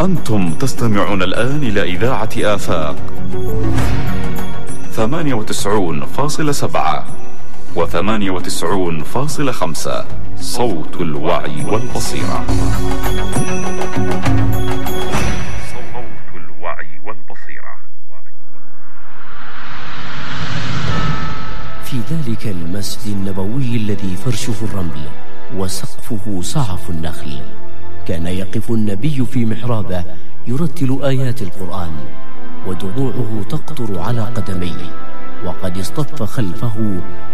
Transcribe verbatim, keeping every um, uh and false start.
أنتم تستمعون الآن إلى إذاعة آفاق ثمانية وتسعون فاصلة سبعة وثمانية وتسعون فاصلة خمسة، صوت الوعي والبصيرة. صوت الوعي والبصيرة. في ذلك المسجد النبوي الذي فرشه الرمل وسقفه صعف النخل، كان يقف النبي في محرابه يرتل آيات القرآن ودموعه تقطر على قدميه، وقد اصطف خلفه